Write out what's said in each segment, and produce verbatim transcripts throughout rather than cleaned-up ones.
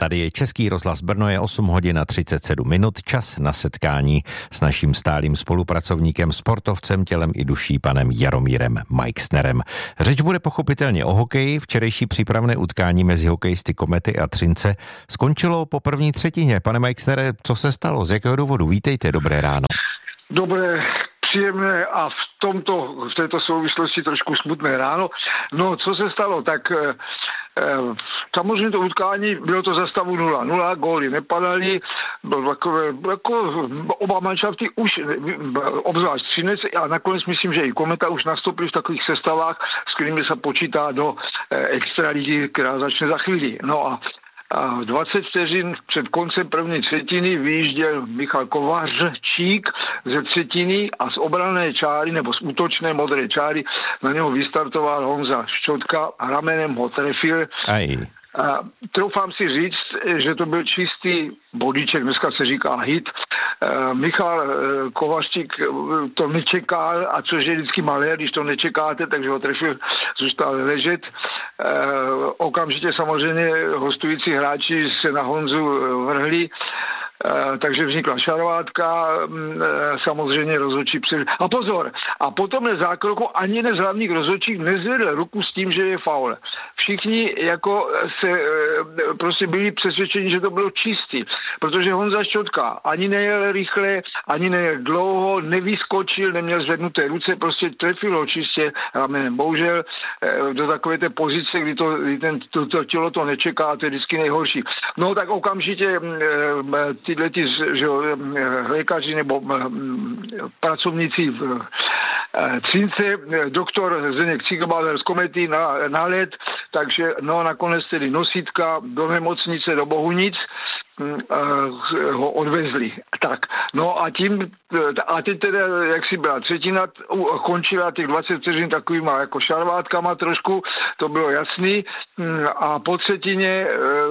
Tady je Český rozhlas Brno, je osm hodin a třicet sedm minut, čas na setkání s naším stálým spolupracovníkem, sportovcem, tělem i duší, panem Jaromírem Meixnerem. Řeč bude pochopitelně o hokeji. Včerejší přípravné utkání mezi hokejisty Komety a Třince skončilo po první třetině. Pane Meixnere, co se stalo? Z jakého důvodu? Vítejte, dobré ráno. Dobré, příjemné a v tomto, v této souvislosti trošku smutné ráno. No, co se stalo? Tak e, samozřejmě to utkání, bylo to za stavu nula nula, góly nepadaly, bylo takové, jako oba manšafty už, obzvlášť Třinec a nakonec myslím, že i Kometa už nastoupili v takových sestavách, s kterými se počítá do e, extraligy, která začne za chvíli. No a A dvacet vteřin před koncem první třetiny vyjížděl Michal Kovařčík ze třetiny a z obranné čáry nebo z útočné modré čáry na něho vystartoval Honza Ščotka a ramenem ho trefil. Aj. A troufám si říct, že to byl čistý bodíček, dneska se říká hit. Michal Kovařčík to nečekal, a což je vždycky malé, když to nečekáte, takže ho trefil, zůstal ležet. Okamžitě samozřejmě hostující hráči se na Honzu vrhli, takže vznikla šarvátka, samozřejmě rozhodčí před... A pozor, a potom na zákroku ani jeden z hlavních rozhodčích nezvedl ruku s tím, že je faul. Všichni jako se prostě byli přesvědčeni, že to bylo čistý, protože Honza Ščotka ani nejel rychle, ani nejel dlouho, nevyskočil, neměl zvednuté ruce, prostě trefil ho čistě ramenem. Bohužel do takové té pozice, kdy, to, kdy ten, to, to tělo to nečeká, to je vždycky nejhorší. No tak okamžitě tyhle ty, že, lékaři nebo pracovníci v Třince, doktor Zdeněk Cigelbauer z Komety na, na let, takže no nakonec tedy nosítka do nemocnice do Bohunic ho odvezli. Tak, no a tím, a teď teda, jak si byla třetina, končila těch dvacet vteřin takovýma jako šarvátkama trošku, to bylo jasný, a po třetině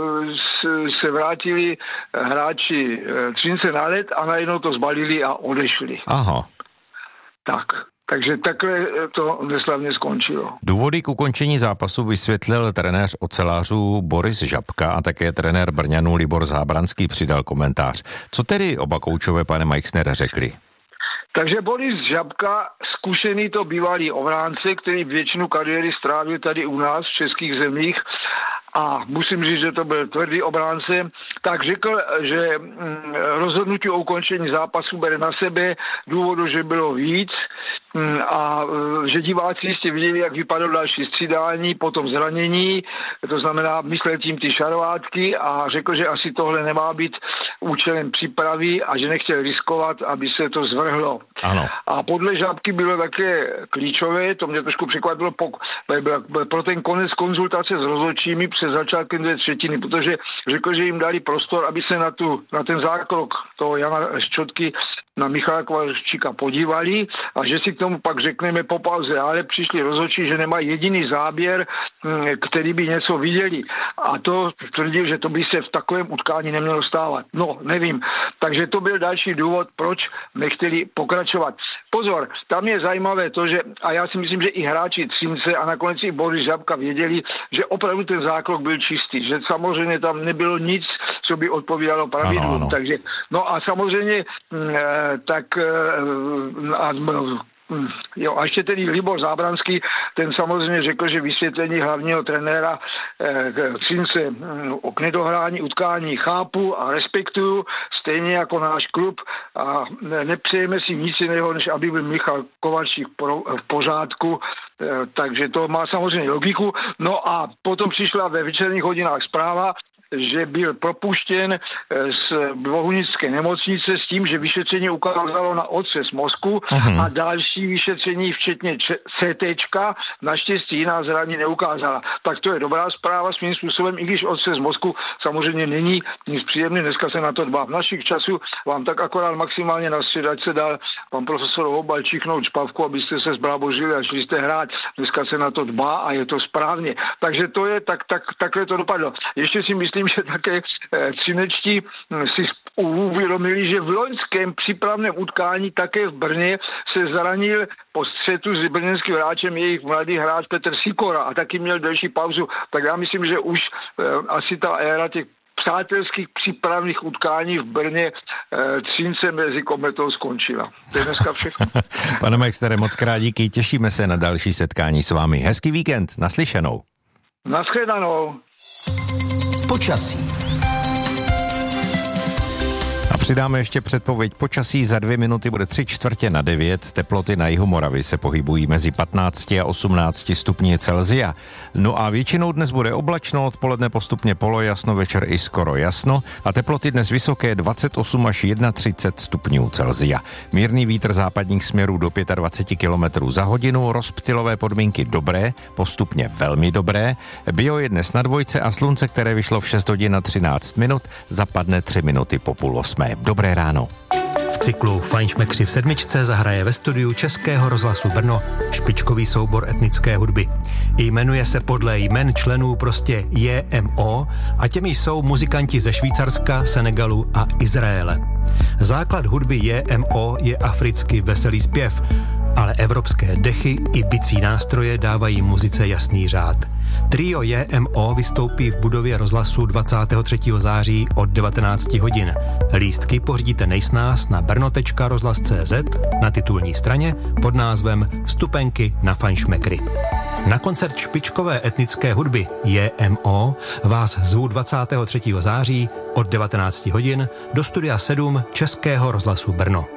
se vrátili hráči Třince na led a najednou to zbalili a odešli. Aha. Tak. Takže takhle to neslavně skončilo. Důvody k ukončení zápasu vysvětlil trenér ocelářů Boris Žabka a také trenér Brňanů Libor Zábranský přidal komentář. Co tedy oba koučové, pane Meixnere, řekli? Takže Boris Žabka, zkušený to bývalý obránce, který většinu kariéry strávil tady u nás v českých zemích, a musím říct, že to byl tvrdý obránce, tak řekl, že rozhodnutí o ukončení zápasu bere na sebe, důvodu, že bylo víc, a že diváci jistě viděli, jak vypadalo další střídání, potom zranění, to znamená, myslel tím ty šarvátky, a řekl, že asi tohle nemá být účelem přípravy a že nechtěl riskovat, aby se to zvrhlo. Ano. A podle Žábky bylo také klíčové, to mě trošku překvapilo, pro ten konec konzultace s rozhodčími před začátkem dvě třetiny, protože řekl, že jim dali prostor, aby se na, tu, na ten zákrok toho Jana Ščotky na Michala Kovařčíka podívali a že si k tomu pak řekneme po pauze, ale přišli rozhodčí, že nemají jediný záběr, který by něco viděli. A to tvrdil, že to by se v takovém utkání nemělo stávat. No, nevím. Takže to byl další důvod, proč nechtěli pokračovat. Pozor, tam je zajímavé to, že, a já si myslím, že i hráči Třince a nakonec i Boris Žabka věděli, že opravdu ten zákrok byl čistý, že samozřejmě tam nebylo nic, co by odpovídalo pravidlům. Takže, no a samozřejmě tak a, jo, a ještě tedy Libor Zábranský, ten samozřejmě řekl, že vysvětlení hlavního trenéra eh, Třince eh, k nedohrání utkání chápu a respektuju, stejně jako náš klub, a nepřejeme si nic jiného, než aby byl Michal Kovařčík v pořádku, eh, takže to má samozřejmě logiku. No a potom přišla ve večerních hodinách zpráva, že byl propuštěn z bohunické nemocnice s tím, že vyšetření ukázalo na otřes mozku uh-huh. a další vyšetření, včetně CTčka, naštěstí jiná zranění neukázala. Tak to je dobrá zpráva svým způsobem, i když otřes mozku samozřejmě není nic příjemný, dneska se na to dbá. V našich časů vám tak akorát maximálně na středačce dal pan profesor Hobal čichnout špavku, abyste se zblábožili a šli jste hrát. Dneska se na to dbá a je to správně. Takže to je, tak, tak, takhle to dopadlo. Ještě si myslím, že také eh, třinečtí si uvědomili, že v loňském přípravném utkání také v Brně se zranil po střetu s brněnským hráčem jejich mladý hráč Petr Sikora a taky měl delší pauzu. Tak já myslím, že už eh, asi ta éra těch přátelských přípravných utkání v Brně Třince mezi Kometou skončila. To je dneska všechno. Pane Majkstere, moc krát díky, těšíme se na další setkání s vámi. Hezký víkend, naslyšenou. Naschledanou. Počasí. A přidáme ještě předpověď počasí. Za dvě minuty bude tři čtvrtě na devět. Teploty na jihu Moravy se pohybují mezi patnácti a osmnácti stupni Celsia. No a většinou dnes bude oblačno, odpoledne postupně polojasno, večer i skoro jasno a teploty dnes vysoké dvacet osm až třicet jedna stupňů Celsia. Mírný vítr západních směrů do dvacet pět kilometrů za hodinu, rozptylové podmínky dobré, postupně velmi dobré. Bio je dnes na dvojce a slunce, které vyšlo v šest hodin a třináct minut, zapadne tři minuty po půl osmé. Dobré ráno. V cyklu Fajnšmekři v sedmičce zahraje ve studiu Českého rozhlasu Brno špičkový soubor etnické hudby. Jmenuje se podle jmen členů prostě J M O a těmi jsou muzikanti ze Švýcarska, Senegalu a Izraele. Základ hudby J M O je africky veselý zpěv, ale evropské dechy i bicí nástroje dávají muzice jasný řád. Trio J M O vystoupí v budově rozhlasu dvacátého třetího září od devatenáct hodin. Lístky pořídíte nejsnáz na brno tečka rozhlas tečka cé zet na titulní straně pod názvem Vstupenky na Fajnšmekry. Na koncert špičkové etnické hudby J M O vás zvu dvacátého třetího září od devatenáct hodin do studia sedm Českého rozhlasu Brno.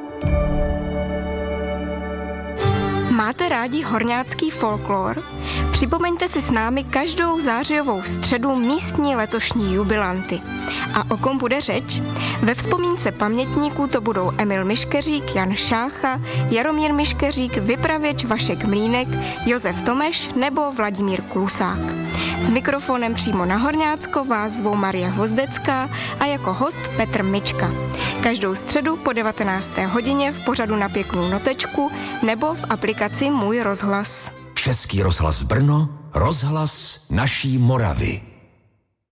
Máte rádi horňácký folklor? Připomeňte si s námi každou zářijovou středu místní letošní jubilanty. A o kom bude řeč? Ve vzpomínce pamětníků to budou Emil Miškeřík, Jan Šácha, Jaromír Miškeřík, vypravěč Vašek Mlínek, Josef Tomeš nebo Vladimír Klusák. S mikrofonem přímo na Horňácko vás zvou Marie Hvozdecká a jako host Petr Mička. Každou středu po devatenácté hodině v pořadu Na pěknou notečku nebo v aplikaci Můj rozhlas. Český rozhlas Brno, rozhlas naší Moravy.